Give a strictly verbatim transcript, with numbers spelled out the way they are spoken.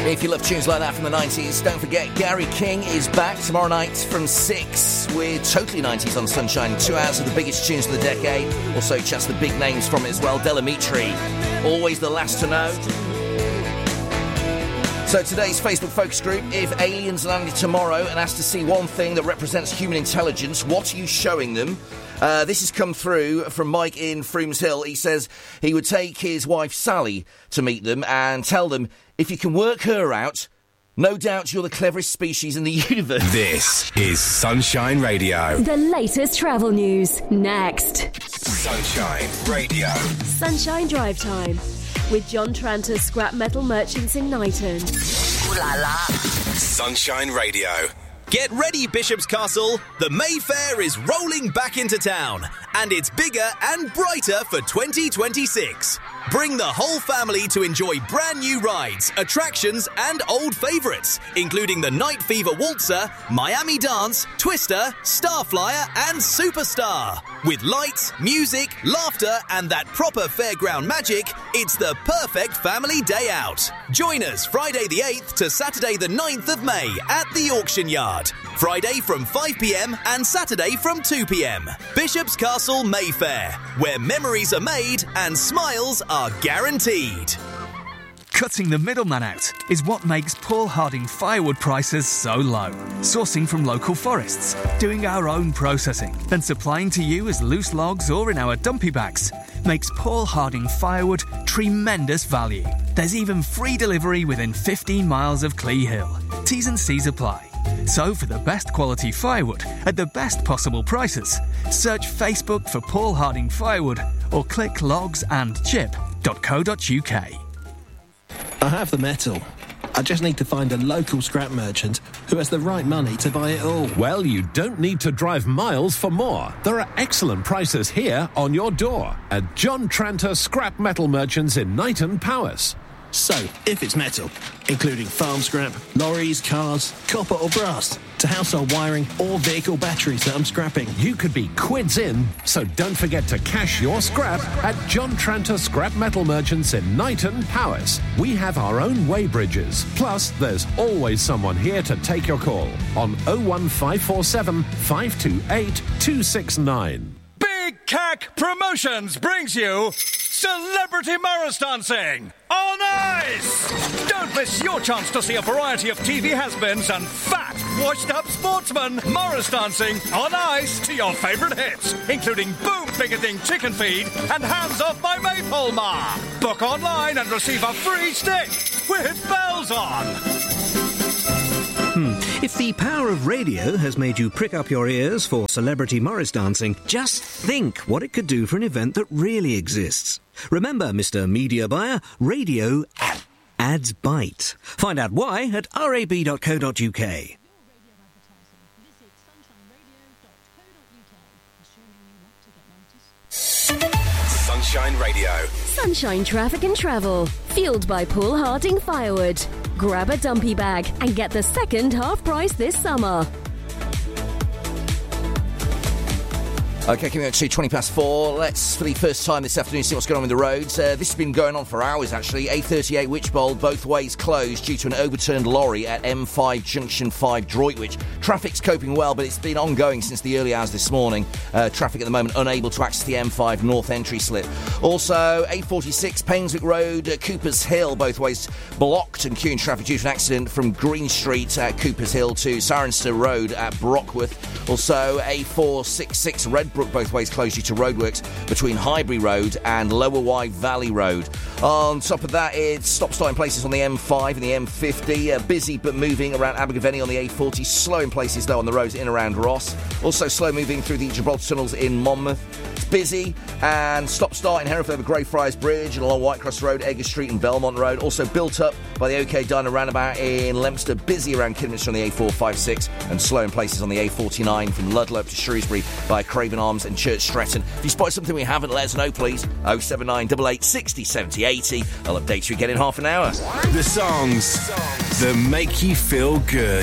If you love tunes like that from the nineties, don't forget Gary King is back tomorrow night from six with Totally nineties on Sunshine. Two hours of the biggest tunes of the decade. Also just the big names from it as well. Delamitri, always the last to know. So today's Facebook focus group, if aliens landed tomorrow and asked to see one thing that represents human intelligence, what are you showing them? Uh, this has come through from Mike in Froomes Hill. He says he would take his wife Sally to meet them and tell them, if you can work her out, no doubt you're the cleverest species in the universe. This is Sunshine Radio. The latest travel news, next. Sunshine Radio. Sunshine Drive Time with John Tranter, Scrap Metal Merchants in Knighton. Ooh la la. Sunshine Radio. Get ready, Bishop's Castle. The Mayfair is rolling back into town, and it's bigger and brighter for twenty twenty-six. Bring the whole family to enjoy brand new rides, attractions, and old favourites, including the Night Fever Waltzer, Miami Dance, Twister, Starflyer, and Superstar. With lights, music, laughter, and that proper fairground magic, it's the perfect family day out. Join us Friday the eighth to Saturday the ninth of May at the Auction Yard. Friday from five p.m. and Saturday from two p.m. Bishop's Castle Mayfair, where memories are made and smiles are guaranteed. Cutting the middleman out is what makes Paul Harding firewood prices so low. Sourcing from local forests, doing our own processing, then supplying to you as loose logs or in our dumpy bags makes Paul Harding firewood tremendous value. There's even free delivery within fifteen miles of Clee Hill. T's and C's apply. So for the best quality firewood at the best possible prices, search Facebook for Paul Harding Firewood or click logs and chip dot co dot uk. I have the metal. I just need to find a local scrap merchant who has the right money to buy it all. Well, you don't need to drive miles for more. There are excellent prices here on your door at John Tranter Scrap Metal Merchants in Knighton Powys. So, if it's metal, including farm scrap, lorries, cars, copper or brass, to household wiring or vehicle batteries that I'm scrapping, you could be quids in, so don't forget to cash your scrap at John Tranter Scrap Metal Merchants in Knighton Powys. We have our own weigh bridges, plus there's always someone here to take your call on oh one five four seven, five two eight, two six nine. Big Cack Promotions brings you Celebrity Morris Dancing on Ice! Don't miss your chance to see a variety of T V has-beens and fat, washed-up sportsmen Morris dancing on ice to your favourite hits, including Boom Picketing Chicken Feed and Hands Off My Maypole Ma. Book online and receive a free stick with bells on. Hmm. If the power of radio has made you prick up your ears for Celebrity Morris Dancing, just think what it could do for an event that really exists. Remember, Mister Media Buyer, radio ads bite. Find out why at rab dot co dot uk. Sunshine Radio. Sunshine Traffic and Travel. Fueled by Paul Harding Firewood. Grab a dumpy bag and get the second half price this summer. OK, coming up to twenty past four. Let's, for the first time this afternoon, see what's going on with the roads. Uh, this has been going on for hours, actually. A thirty-eight Wychbold, both ways closed due to an overturned lorry at M five Junction five, Droitwich. Traffic's coping well, but it's been ongoing since the early hours this morning. Uh, traffic at the moment unable to access the M five North Entry slip. Also, A forty-six Painswick Road, uh, Coopers Hill, both ways blocked and queuing traffic due to an accident from Green Street at Coopers Hill to Cirencester Road at Brockworth. Also, A four sixty-six Red Brook, both ways closed due to roadworks between Highbury Road and Lower Wye Valley Road. On top of that, it's stop-starting places on the M five and the M fifty. Uh, busy but moving around Abergavenny on the A forty. Slow in places, though, on the roads in and around Ross. Also slow moving through the Gibraltar tunnels in Monmouth. It's busy and stop-start in Hereford over Greyfriars Bridge and along Whitecross Road, Edgar Street and Belmont Road. Also built up by the OK Diner roundabout in Leominster. Busy around Kidderminster on the A four fifty-six and slow in places on the A forty-nine from Ludlow up to Shrewsbury by Craven Arms and Church Stretton. If you spot something we haven't, let us know, please. oh seven nine eight eight six oh seven oh eighty. I'll update you again in half an hour. The songs that make you feel good.